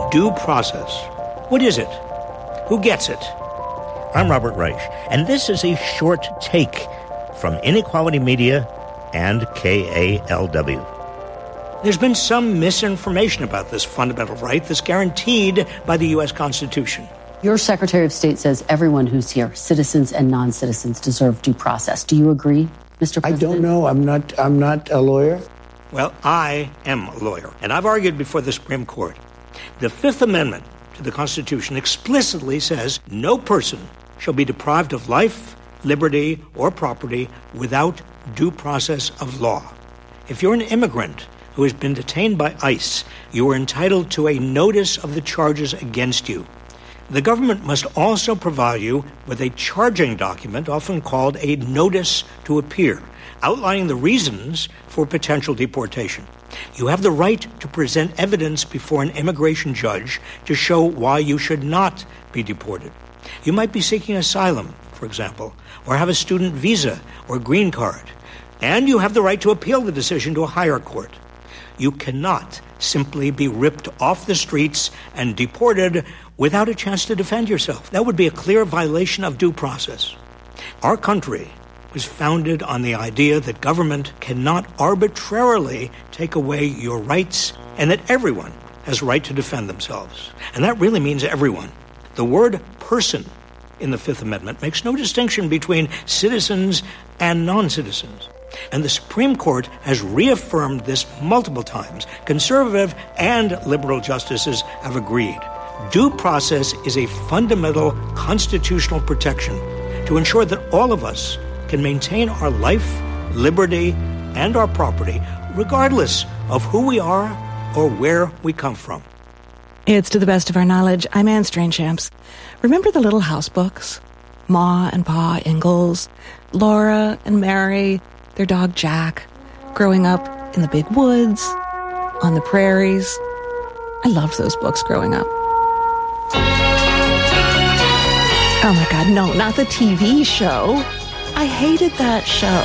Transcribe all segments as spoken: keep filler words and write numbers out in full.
due process. What is it? Who gets it? I'm Robert Reich, and this is a short take from Inequality Media and K A L W. There's been some misinformation about this fundamental right that's guaranteed by the U S Constitution. Your Secretary of State says everyone who's here, citizens and non-citizens, deserve due process. Do you agree, Mister President? I don't know. I'm not, I'm not a lawyer. Well, I am a lawyer, and I've argued before the Supreme Court. The Fifth Amendment to the Constitution explicitly says no person shall be deprived of life, liberty, or property without due process of law. If you're an immigrant who has been detained by ICE, you are entitled to a notice of the charges against you. The government must also provide you with a charging document, often called a notice to appear, outlining the reasons for potential deportation. You have the right to present evidence before an immigration judge to show why you should not be deported. You might be seeking asylum, for example, or have a student visa or green card, and you have the right to appeal the decision to a higher court. You cannot simply be ripped off the streets and deported without a chance to defend yourself. That would be a clear violation of due process. Our country was founded on the idea that government cannot arbitrarily take away your rights and that everyone has a right to defend themselves. And that really means everyone. The word person in the Fifth Amendment makes no distinction between citizens and non-citizens. And the Supreme Court has reaffirmed this multiple times. Conservative and liberal justices have agreed. Due process is a fundamental constitutional protection to ensure that all of us can maintain our life, liberty, and our property, regardless of who we are or where we come from. It's To the Best of Our Knowledge. I'm Anne Strange-Champs. Remember the Little House books? Ma and Pa Ingalls, Laura and Mary, their dog Jack, growing up in the big woods, on the prairies. I loved those books growing up. Oh my God, no, not the T V show. I hated that show.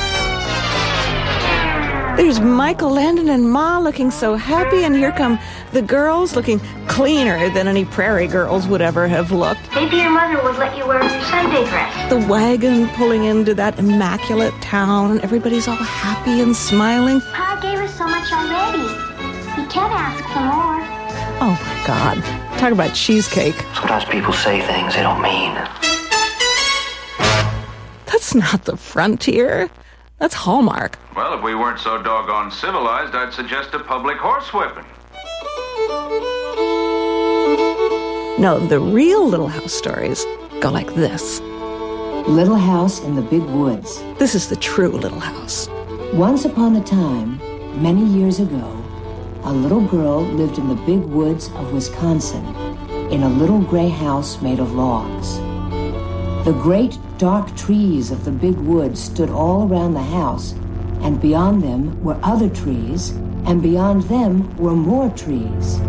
There's Michael Landon and Ma looking so happy, and here come the girls looking cleaner than any prairie girls would ever have looked. Maybe your mother would let you wear your Sunday dress. The wagon pulling into that immaculate town, and everybody's all happy and smiling. Pa gave us so much already. We can't ask for more. Oh my God. Talk about cheesecake. Sometimes people say things they don't mean. That's not the frontier. That's Hallmark. Well, if we weren't so doggone civilized, I'd suggest a public horsewhipping. No, the real Little House stories go like this. Little House in the Big Woods. This is the true Little House. Once upon a time, many years ago, a little girl lived in the big woods of Wisconsin in a little gray house made of logs. The great dark trees of the big woods stood all around the house, and beyond them were other trees, and beyond them were more trees.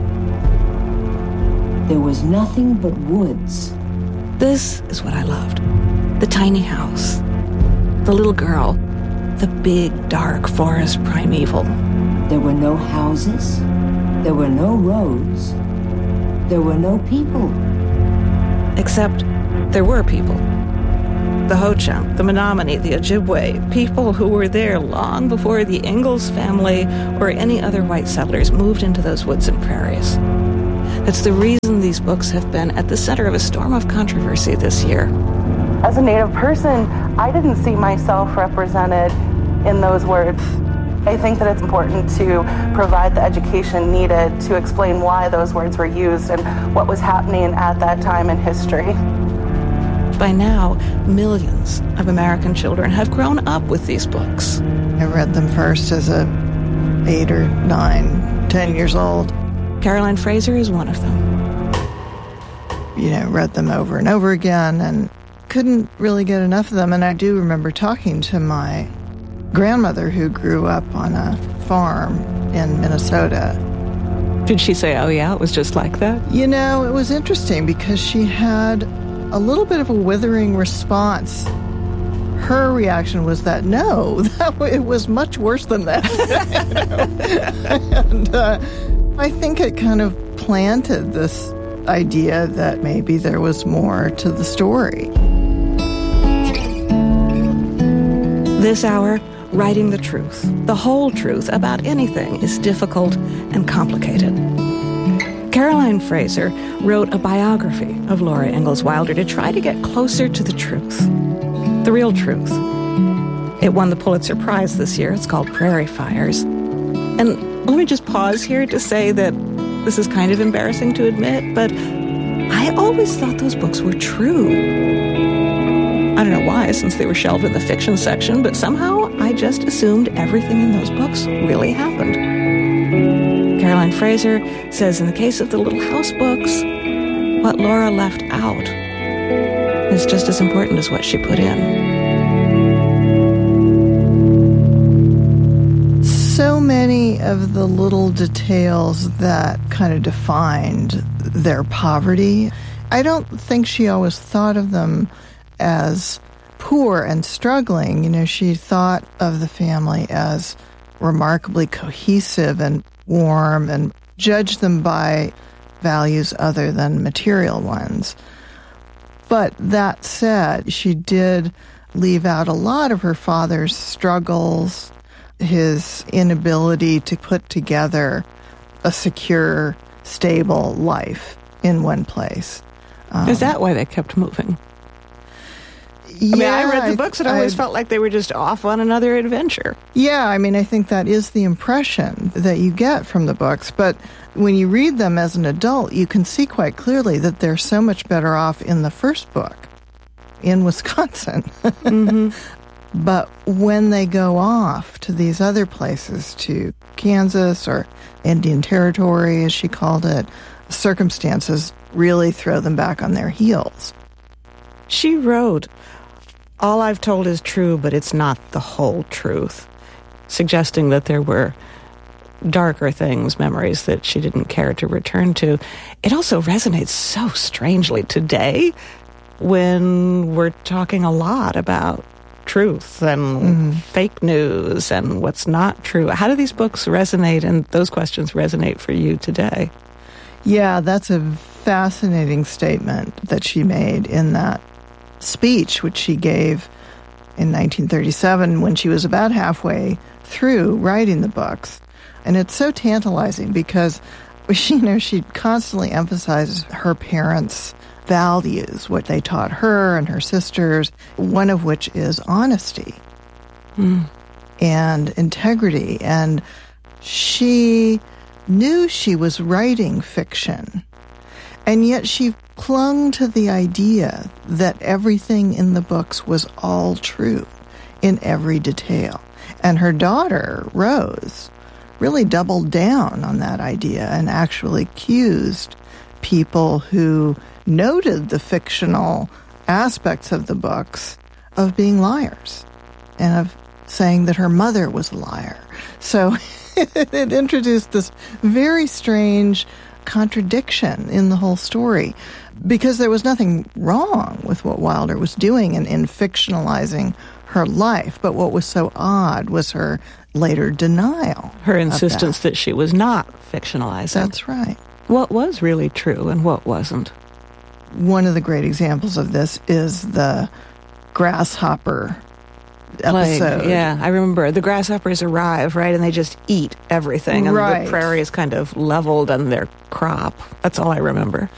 There was nothing but woods. This is what I loved. The tiny house. The little girl. The big, dark forest primeval. There were no houses. There were no roads. There were no people. Except there were people. The Ho-Chunk, the Menominee, the Ojibwe, people who were there long before the Ingalls family or any other white settlers moved into those woods and prairies. That's the reason these books have been at the center of a storm of controversy this year. As a Native person, I didn't see myself represented in those words. I think that it's important to provide the education needed to explain why those words were used and what was happening at that time in history. By now, millions of American children have grown up with these books. I read them first as a eight or nine, ten years old. Caroline Fraser is one of them. You know, read them over and over again and couldn't really get enough of them. And I do remember talking to my grandmother who grew up on a farm in Minnesota. Did she say, oh yeah, it was just like that? You know, it was interesting because she had a little bit of a withering response. Her reaction was that, no, that it was much worse than that. You know? And uh, I think it kind of planted this idea that maybe there was more to the story. This hour, writing the truth, the whole truth about anything, is difficult and complicated. Caroline Fraser wrote a biography of Laura Ingalls Wilder to try to get closer to the truth, the real truth. It won the Pulitzer Prize this year. It's called Prairie Fires. And let me just pause here to say that this is kind of embarrassing to admit, but I always thought those books were true. I don't know why, since they were shelved in the fiction section, but somehow I just assumed everything in those books really happened. Caroline Fraser says in the case of the Little House books, what Laura left out is just as important as what she put in. So many of the little details that kind of defined their poverty, I don't think she always thought of them as poor and struggling. You know, she thought of the family as remarkably cohesive and warm and judged them by values other than material ones. But that said, she did leave out a lot of her father's struggles, his inability to put together a secure, stable life in one place. Um, Is that why they kept moving? Yeah, I mean, I read the I- books and I always I- felt like they were just off on another adventure. Yeah, I mean, I think that is the impression that you get from the books. But when you read them as an adult, you can see quite clearly that they're so much better off in the first book, in Wisconsin. Mm-hmm. But when they go off to these other places, to Kansas or Indian Territory, as she called it, circumstances really throw them back on their heels. She wrote, "All I've told is true, but it's not the whole truth," suggesting that there were darker things, memories that she didn't care to return to. It also resonates so strangely today when we're talking a lot about truth and Mm-hmm. fake news and what's not true. How do these books resonate and those questions resonate for you today? Yeah, that's a fascinating statement that she made in that speech, which she gave in nineteen thirty-seven when she was about halfway through writing the books. And it's so tantalizing because, you know, she constantly emphasizes her parents' values, what they taught her and her sisters, one of which is honesty mm. and integrity. And she knew she was writing fiction, and yet she clung to the idea that everything in the books was all true in every detail. And her daughter, Rose, really doubled down on that idea and actually accused people who noted the fictional aspects of the books of being liars and of saying that her mother was a liar. So it introduced this very strange contradiction in the whole story, because there was nothing wrong with what Wilder was doing in, in fictionalizing her life, but what was so odd was her later denial. Her insistence that. that she was not fictionalizing. That's right. What was really true and what wasn't? One of the great examples of this is the grasshopper episode. Plague. Yeah, I remember the grasshoppers arrive, right, and they just eat everything, and right. the prairie is kind of leveled and their crop. That's all I remember.